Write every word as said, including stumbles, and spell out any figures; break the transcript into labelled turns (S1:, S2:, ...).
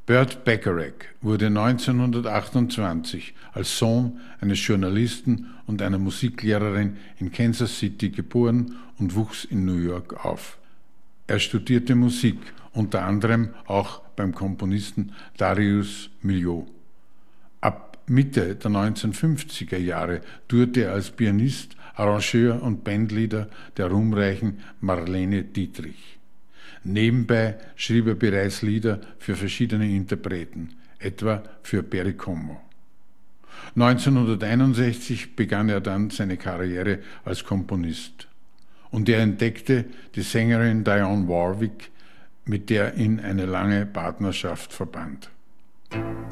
S1: Burt Bacharach wurde neunzehnhundertachtundzwanzig als Sohn eines Journalisten und einer Musiklehrerin in Kansas City geboren und wuchs in New York auf. Er studierte Musik, unter anderem auch beim Komponisten Darius Milhaud. Ab Mitte der neunzehnhundertfünfziger Jahre tourte er als Pianist, Arrangeur und Bandleader der ruhmreichen Marlene Dietrich. Nebenbei schrieb er bereits Lieder für verschiedene Interpreten, etwa für Perry Como. neunzehnhunderteinundsechzig begann er dann seine Karriere als Komponist. Und er entdeckte die Sängerin Dionne Warwick, mit der ihn eine lange Partnerschaft verband.